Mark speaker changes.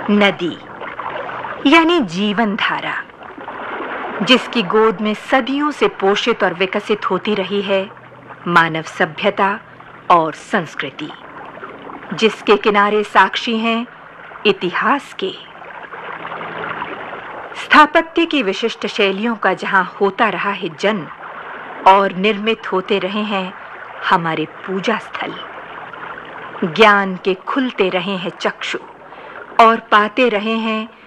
Speaker 1: नदी यानी जीवन धारा, जिसकी गोद में सदियों से पोषित और विकसित होती रही है मानव सभ्यता और संस्कृति, जिसके किनारे साक्षी हैं इतिहास के। स्थापत्य की विशिष्ट शैलियों का जहां होता रहा है जन्म और निर्मित होते रहे हैं हमारे पूजा स्थल, ज्ञान के खुलते रहे हैं चक्षु और पाते रहे हैं